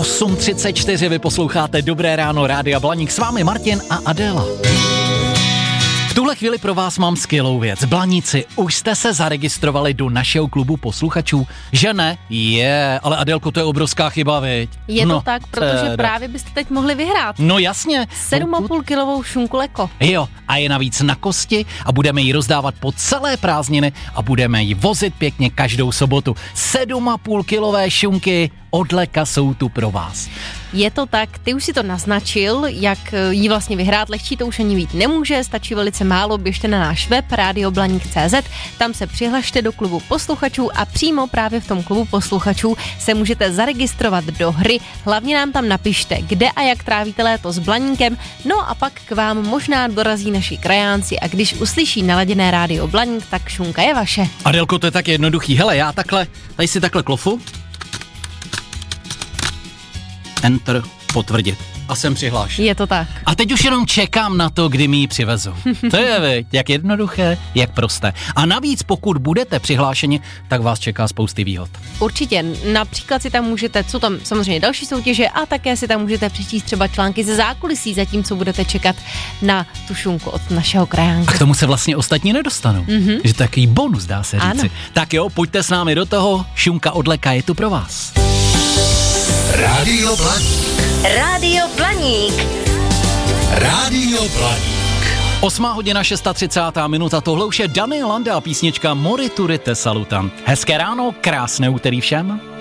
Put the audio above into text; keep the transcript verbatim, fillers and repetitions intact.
osm třicet čtyři, vy posloucháte Dobré ráno Rádia Blaník, s vámi Martin a Adéla. V tuhle chvíli pro vás mám skvělou věc. Blaníci, už jste se zaregistrovali do našeho klubu posluchačů? Že ne? Je, ale Adélko, to je obrovská chyba, viď? Je no, to tak, protože teda. právě byste teď mohli vyhrát. No jasně. sedm a půl kilovou šunku Leko. Jo, a je navíc na kosti a budeme ji rozdávat po celé prázdniny a budeme ji vozit pěkně každou sobotu. sedm a půl kilové šunky od Leka jsou tu pro vás. Je to tak, ty už si to naznačil, jak jí vlastně vyhrát, lehčí to už ani být nemůže, stačí velice málo, běžte na náš web rádio blaník tečka cé zet, tam se přihlašte do klubu posluchačů a přímo právě v tom klubu posluchačů se můžete zaregistrovat do hry, hlavně nám tam napište, kde a jak trávíte léto s Blaníkem, no a pak k vám možná dorazí naši krajánci a když uslyší naladěné rádio Blaník, tak šunka je vaše. Adélko, to je tak jednoduchý, hele, já takhle, tady si takhle klofu, enter, potvrdit. A jsem přihlášen. Je to tak. A teď už jenom čekám na to, kdy mi ji přivezou. To je, viď, jak jednoduché, jak prosté. A navíc, pokud budete přihlášeni, tak vás čeká spousty výhod. Určitě, například si tam můžete, co tam samozřejmě další soutěže a také si tam můžete přečíst třeba články ze zákulisí, zatímco budete čekat na tu šunku od našeho krajánka. A k tomu se vlastně ostatní nedostanou. Mm-hmm. Že takový bonus, dá se říci. Ano. Tak jo, pojďte s námi do toho, šunka od Leka je tu pro vás. Rádio Blaník. Rádio Blaník. Rádio Blaník. Osmá hodina, třicátá šestá minuta, tohle už je Daniel Landa a písnička Morituri te salutant. Hezké ráno, krásné úterý všem.